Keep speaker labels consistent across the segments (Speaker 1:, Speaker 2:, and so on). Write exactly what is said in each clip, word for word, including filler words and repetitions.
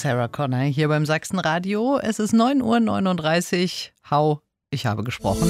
Speaker 1: Sarah Connor hier beim Sachsenradio. Es ist neun Uhr neununddreißig. Hau, ich habe gesprochen.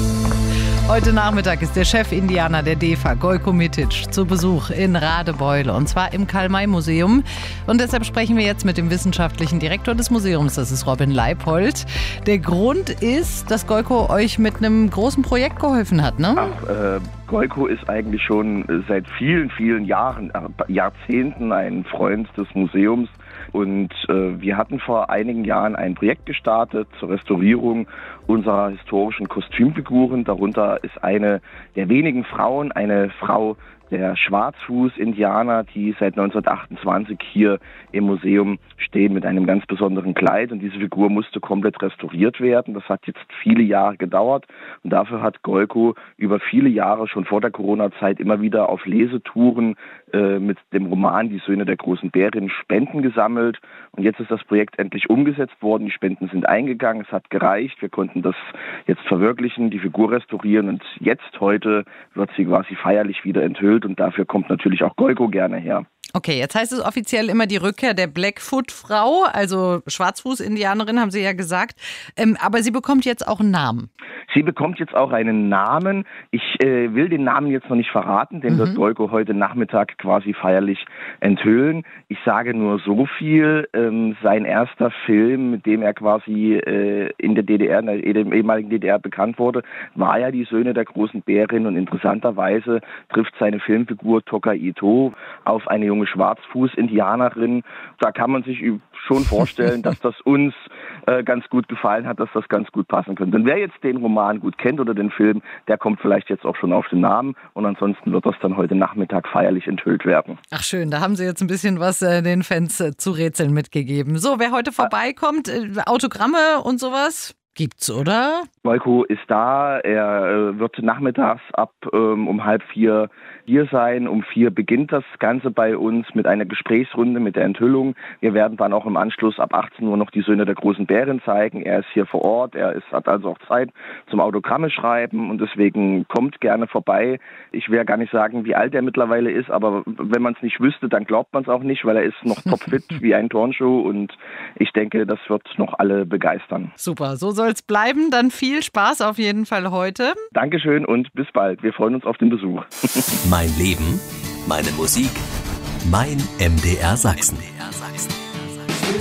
Speaker 1: Heute Nachmittag ist der Chef-Indianer der D E F A, Gojko Mitic, zu Besuch in Radebeul und zwar im Karl-May-Museum. Und deshalb sprechen wir jetzt mit dem wissenschaftlichen Direktor des Museums, das ist Robin Leipold. Der Grund ist, dass Gojko euch mit einem großen Projekt geholfen hat, ne?
Speaker 2: Ach, äh, Gojko ist eigentlich schon seit vielen, vielen Jahren, äh, Jahrzehnten ein Freund des Museums. Und äh, wir hatten vor einigen Jahren ein Projekt gestartet zur Restaurierung unserer historischen Kostümfiguren. Darunter ist eine der wenigen Frauen, eine Frau der Schwarzfuß-Indianer, die seit neunzehnhundertachtundzwanzig hier im Museum stehen mit einem ganz besonderen Kleid. Und diese Figur musste komplett restauriert werden. Das hat jetzt viele Jahre gedauert. Und dafür hat Gojko über viele Jahre, schon vor der Corona-Zeit, immer wieder auf Lesetouren äh, mit dem Roman Die Söhne der großen Bärin Spenden gesammelt. Und jetzt ist das Projekt endlich umgesetzt worden. Die Spenden sind eingegangen. Es hat gereicht. Wir konnten das jetzt verwirklichen, die Figur restaurieren. Und jetzt, heute, wird sie quasi feierlich wieder enthüllt. Und dafür kommt natürlich auch Gojko gerne her.
Speaker 1: Okay, jetzt heißt es offiziell immer die Rückkehr der Blackfoot-Frau, also Schwarzfuß-Indianerin, haben Sie ja gesagt. Ähm, aber sie bekommt jetzt auch einen Namen.
Speaker 2: Sie bekommt jetzt auch einen Namen. Ich äh, will den Namen jetzt noch nicht verraten, den mhm. wird Gojko heute Nachmittag quasi feierlich enthüllen. Ich sage nur so viel, ähm, sein erster Film, mit dem er quasi äh, in der D D R, in der ehemaligen D D R bekannt wurde, war ja Die Söhne der großen Bärin. Und interessanterweise trifft seine Filmfigur Toka Ito auf eine junge Schwarzfuß-Indianerin. Da kann man sich schon vorstellen, dass das uns äh, ganz gut gefallen hat, dass das ganz gut passen könnte. Und wer jetzt den Roman gut kennt oder den Film, der kommt vielleicht jetzt auch schon auf den Namen. Und ansonsten wird das dann heute Nachmittag feierlich enthüllt werden.
Speaker 1: Ach schön, da haben Sie jetzt ein bisschen was äh, den Fans äh, zu rätseln mitgegeben. So, wer heute vorbeikommt, äh, Autogramme und sowas gibt's, oder?
Speaker 2: Gojko ist da. Er äh, wird nachmittags ab ähm, um halb vier hier sein. Um vier beginnt das Ganze bei uns mit einer Gesprächsrunde, mit der Enthüllung. Wir werden dann auch im Anschluss ab achtzehn Uhr noch die Söhne der großen Bärin zeigen. Er ist hier vor Ort. Er ist, hat also auch Zeit zum Autogramme schreiben und deswegen kommt gerne vorbei. Ich will ja gar nicht sagen, wie alt er mittlerweile ist, aber wenn man es nicht wüsste, dann glaubt man es auch nicht, weil er ist noch topfit wie ein Turnschuh und ich denke, das wird noch alle begeistern.
Speaker 1: Super, so soll es bleiben. Dann viel Spaß auf jeden Fall heute.
Speaker 2: Dankeschön und bis bald. Wir freuen uns auf den Besuch.
Speaker 3: Mein Leben, meine Musik, mein M D R Sachsen.